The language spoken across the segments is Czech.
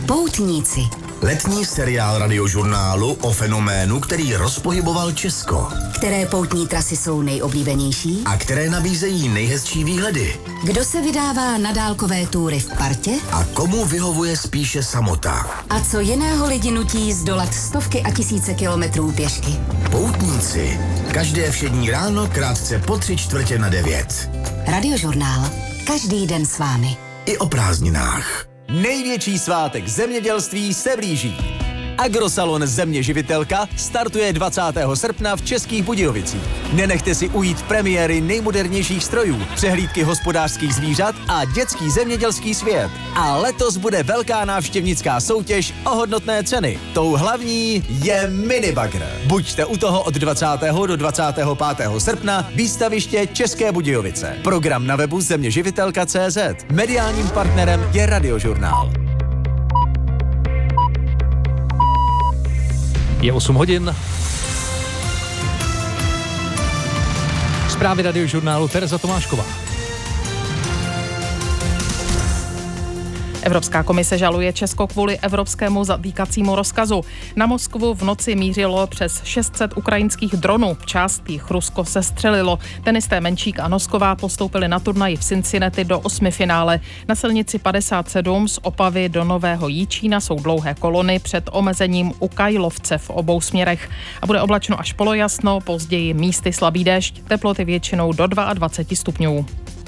Poutníci. Letní seriál Radiožurnálu o fenoménu, který rozpohyboval Česko. Které poutní trasy jsou nejoblíbenější? A které nabízejí nejhezčí výhledy? Kdo se vydává na dálkové túry v partě? A komu vyhovuje spíše samota? A co jiného lidi nutí zdolat stovky a tisíce kilometrů pěšky? Poutníci. Každé všední ráno krátce po 8:45. Radiožurnál. Každý den s vámi. I o prázdninách. Největší svátek zemědělství se blíží. Agrosalon Země živitelka startuje 20. srpna v Českých Budějovicích. Nenechte si ujít premiéry nejmodernějších strojů, přehlídky hospodářských zvířat a dětský zemědělský svět. A letos bude velká návštěvnická soutěž o hodnotné ceny. Tou hlavní je minibagr. Buďte u toho od 20. do 25. srpna, výstaviště České Budějovice. Program na webu zeměživitelka.cz. Mediálním partnerem je Radiožurnál. Je 8 hodin. Zprávy Radiožurnálu Tereza Tomášková. Evropská komise žaluje Česko kvůli evropskému zatýkacímu rozkazu. Na Moskvu v noci mířilo přes 600 ukrajinských dronů. Část jich Rusko sestřelilo. Tenisté Menčík a Nosková postoupili na turnaji v Cincinnati do 8 finále. Na silnici 57 z Opavy do Nového Jičína jsou dlouhé kolony před omezením u Kajlovce v obou směrech. A bude oblačno až polojasno, později místy slabý déšť, teploty většinou do 22 stupňů.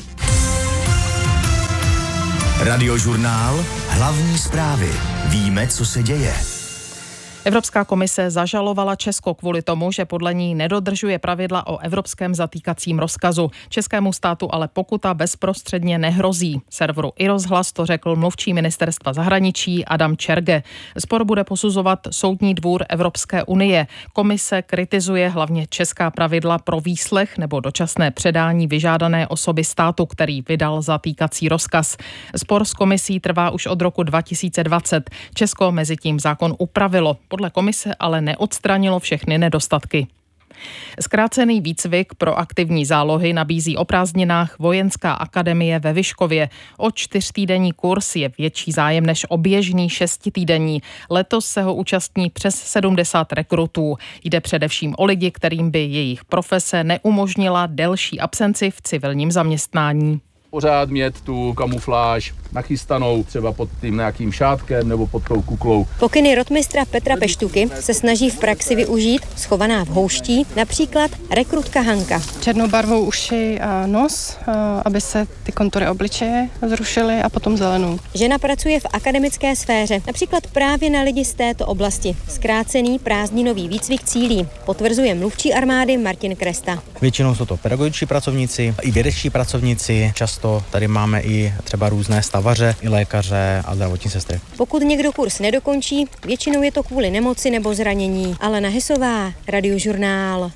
Radiožurnál. Hlavní zprávy. Víme, co se děje. Evropská komise zažalovala Česko kvůli tomu, že podle ní nedodržuje pravidla o evropském zatýkacím rozkazu. Českému státu ale pokuta bezprostředně nehrozí. Serveru iRozhlas to řekl mluvčí ministerstva zahraničí Adam Čerge. Spor bude posuzovat Soudní dvůr Evropské unie. Komise kritizuje hlavně česká pravidla pro výslech nebo dočasné předání vyžádané osoby státu, který vydal zatýkací rozkaz. Spor s komisí trvá už od roku 2020. Česko mezitím zákon upravilo. Podle komise ale neodstranilo všechny nedostatky. Zkrácený výcvik pro aktivní zálohy nabízí o prázdninách Vojenská akademie ve Vyškově. O 4týdenní kurz je větší zájem než o běžný 6týdenní. Letos se ho účastní přes 70 rekrutů. Jde především o lidi, kterým by jejich profese neumožnila delší absenci v civilním zaměstnání. Pořád mít tu kamufláž nachystanou třeba pod tím nějakým šátkem nebo pod tou kuklou. Pokyny rotmistra Petra Peštuky se snaží v praxi využít schovaná v houští, například rekrutka Hanka. Černou barvou uši a nos, aby se ty kontury obličeje zrušily, a potom zelenou. Žena pracuje v akademické sféře, například právě na lidi z této oblasti. Zkrácený prázdninový výcvik cílí, potvrzuje mluvčí armády Martin Kresta. Většinou jsou to pedagogičtí pracovníci, i vědečtí pracovníci, často tady máme i třeba různé stavaře, i lékaře a zdravotní sestry. Pokud někdo kurz nedokončí, většinou je to kvůli nemoci nebo zranění. Alena Hesová, Radiožurnál.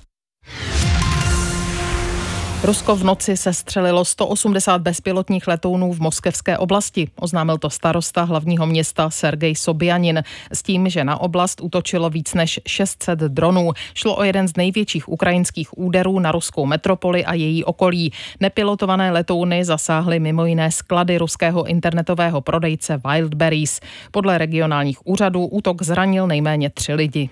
Rusko v noci sestřelilo 180 bezpilotních letounů v moskevské oblasti. Oznámil to starosta hlavního města Sergej Sobjanin s tím, že na oblast útočilo víc než 600 dronů. Šlo o jeden z největších ukrajinských úderů na ruskou metropoli a její okolí. Nepilotované letouny zasáhly mimo jiné sklady ruského internetového prodejce Wildberries. Podle regionálních úřadů útok zranil nejméně 3 lidi.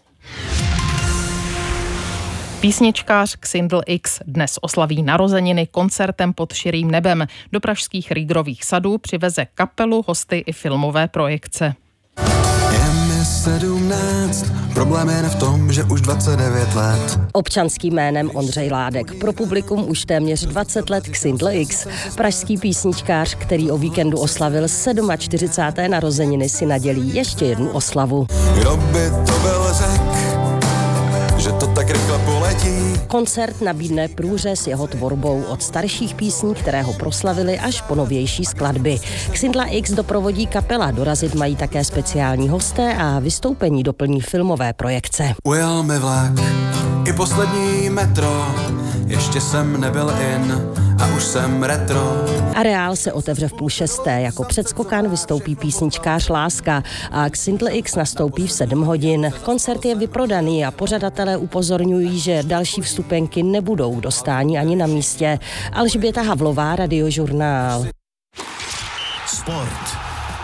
Písničkář Xindl X dnes oslaví narozeniny koncertem pod širým nebem. Do pražských Rýgrových sadů přiveze kapelu, hosty i filmové projekce. Je mi 17, problém je v tom, že už 29 let. Občanským jménem Ondřej Ládek. Pro publikum už téměř 20 let Xindl X. Pražský písničkář, který o víkendu oslavil 47. narozeniny, si nadělí ještě jednu oslavu. Kdo by to byl že to tak rychle poletí. Koncert nabídne průřez jeho tvorbou od starších písní, které ho proslavily, až po novější skladby. Xindla X doprovodí kapela, dorazit mají také speciální hosté a vystoupení doplní filmové projekce. Ujel mi vlak, i poslední metro, ještě jsem nebyl in a už jsem retro. Areál se otevře v 5:30, jako předskokan vystoupí písničkář Láska a Xindl X nastoupí v 7 hodin. Koncert je vyprodaný a pořadatelé upozorňují, že další vstupenky nebudou dostání ani na místě. Alžběta Havlová, Radiožurnál. Sport.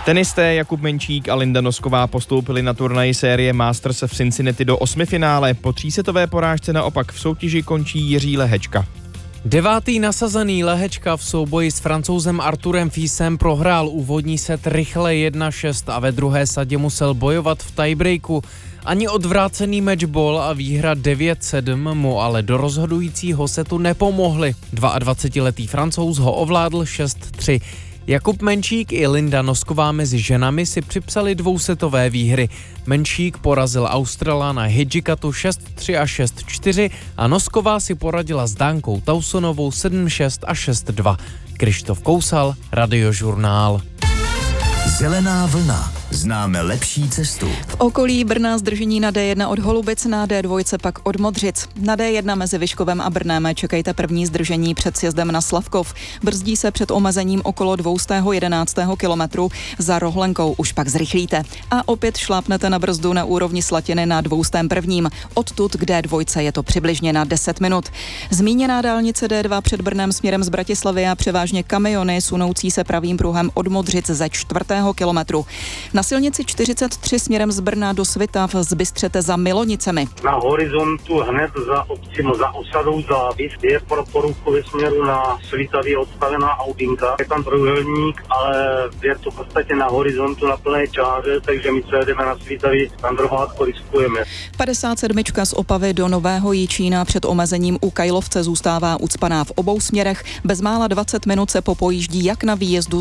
Tenisté Jakub Menčík a Linda Nosková postoupili na turnaji série Masters v Cincinnati do 8. finále. Po třísetové porážce naopak v soutěži končí Jiří Lehečka. 9. nasazený Lehečka v souboji s Francouzem Arturem Fisem prohrál úvodní set rychle 1-6 a ve druhé sadě musel bojovat v tiebreaku. Ani odvrácený matchball a výhra 9-7 mu ale do rozhodujícího setu nepomohly. 22letý Francouz ho ovládl 6-3. Jakub Menčík i Linda Nosková mezi ženami si připsali dvousetové výhry. Menčík porazil Australana Hidžikatu 6-3 a 6-4 a Nosková si poradila s Dánkou Tausonovou 7-6 a 6-2. Krištof Kousal, Radiožurnál. Zelená vlna. Známe lepší cestu. V okolí Brna zdržení na D1 od Holubic, na D2 pak od Modřic. Na D1 mezi Vyškovem a Brnem čekejte první zdržení před sjezdem na Slavkov. Brzdí se před omezením okolo 211. kilometru. Za Rohlenkou už pak zrychlíte. A opět šlápnete na brzdu na úrovni Slatiny na 201. Odtud k D2 je to přibližně na 10 minut. Zmíněná dálnice D2 před Brnem směrem z Bratislavy a převážně kamiony sunoucí se pravým pruhem od Modřic ze 4. kilometru. Na silnici 43 směrem z Brna do Svitav zbystřete za Milonicemi. Na horizontu hned za obcí, za osadou Záviš je pro poruchu ve směru na Svitavě odstavená Audinka. Je tam trojúhelník, ale je to v podstatě na horizontu na plné čáře, takže my co jedeme na Svitavě, tam drobátko riskujeme. 57 z Opavy do Nového Jičína před omezením u Kajlovce zůstává ucpaná v obou směrech. Bezmála 20 minut se popojíždí jak na výjezdu